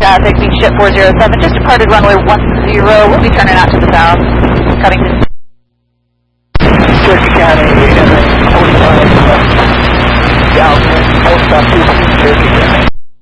traffic, beach jet 407, just departed runway 10. We'll be turning out to the south, Covington. Cherokee County, MS 45, Galvin, Post Stop 2, Cherokee County.